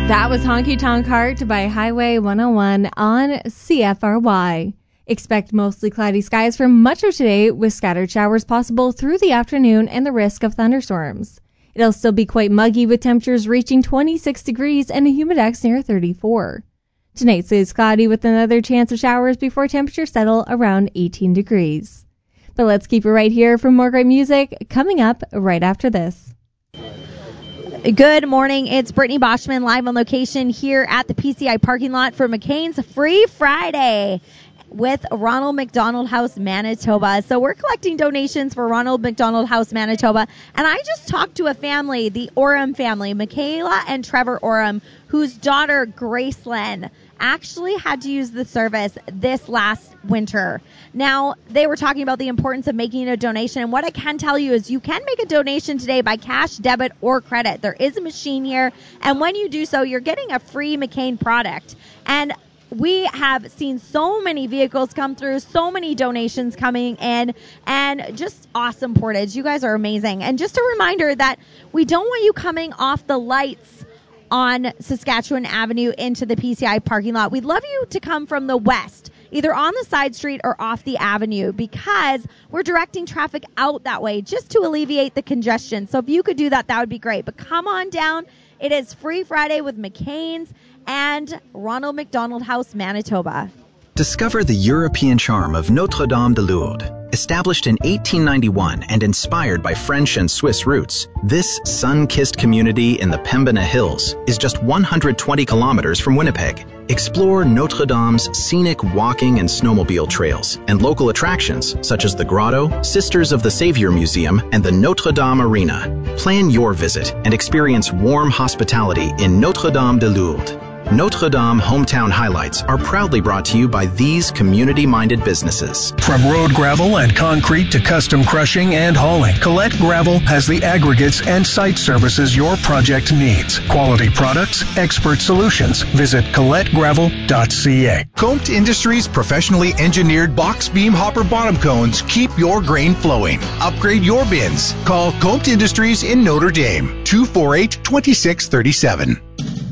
That was Honky Tonk Heart by Highway 101 on CFRY. Expect mostly cloudy skies for much of today with scattered showers possible through the afternoon and the risk of thunderstorms. It'll still be quite muggy with temperatures reaching 26 degrees and a humidex near 34. Tonight stays cloudy with another chance of showers before temperatures settle around 18 degrees. But let's keep it right here for more great music coming up right after this. Good morning. It's Brittany Boschman live on location here at the PCI parking lot for McCain's Free Friday with Ronald McDonald House Manitoba. So we're collecting donations for Ronald McDonald House Manitoba. And I just talked to a family, the Oram family, Michaela and Trevor Oram, whose daughter Gracelyn actually had to use the service this last winter. Now, they were talking about the importance of making a donation, and what I can tell you is you can make a donation today by cash, debit, or credit. There is a machine here, and when you do so, you're getting a free McCain product. And we have seen so many vehicles come through, so many donations coming in, and just awesome Portage. You guys are amazing. And just a reminder that we don't want you coming off the lights on Saskatchewan Avenue into the PCI parking lot. We'd love you to come from the west, either on the side street or off the avenue, because we're directing traffic out that way just to alleviate the congestion. So if you could do that, that would be great. But come on down. It is Free Friday with McCain's and Ronald McDonald House Manitoba. Discover the European charm of Notre-Dame de Lourdes. Established in 1891 and inspired by French and Swiss roots, this sun-kissed community in the Pembina Hills is just 120 kilometers from Winnipeg. Explore Notre Dame's scenic walking and snowmobile trails and local attractions such as the Grotto, Sisters of the Savior Museum, and the Notre Dame Arena. Plan your visit and experience warm hospitality in Notre-Dame de Lourdes. Notre Dame Hometown Highlights are proudly brought to you by these community-minded businesses. From road gravel and concrete to custom crushing and hauling, Colette Gravel has the aggregates and site services your project needs. Quality products, expert solutions. Visit ColetteGravel.ca. Comte Industries' professionally engineered box beam hopper bottom cones keep your grain flowing. Upgrade your bins. Call Comte Industries in Notre Dame, 248-2637.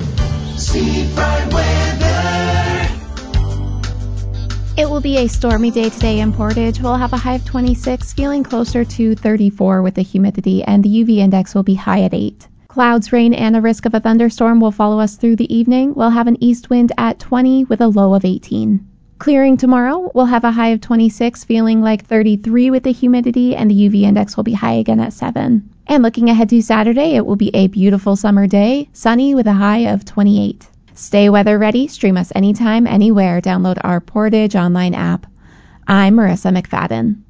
It will be a stormy day today in Portage. We'll have a high of 26, feeling closer to 34 with the humidity, and the UV index will be high at 8. Clouds, rain, and a risk of a thunderstorm will follow us through the evening. We'll have an east wind at 20 with a low of 18. Clearing tomorrow, we'll have a high of 26, feeling like 33 with the humidity, and the UV index will be high again at 7. And looking ahead to Saturday, it will be a beautiful summer day, sunny with a high of 28. Stay weather ready. Stream us anytime, anywhere. Download our Portage online app. I'm Marissa McFadden.